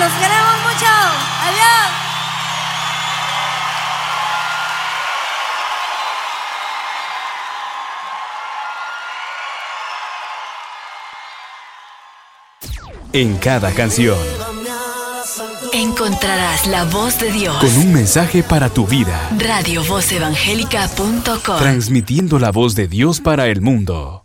Los queremos mucho. Adiós. En cada canción encontrarás la voz de Dios. con un mensaje para tu vida. Radiovozevangélica.com. Transmitiendo la voz de Dios para el mundo.